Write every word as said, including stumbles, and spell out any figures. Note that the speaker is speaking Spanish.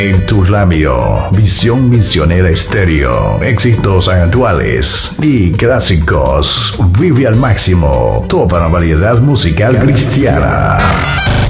En tus labios, Visión Misionera Estéreo, éxitos actuales y clásicos. Vive al máximo toda la variedad musical cristiana.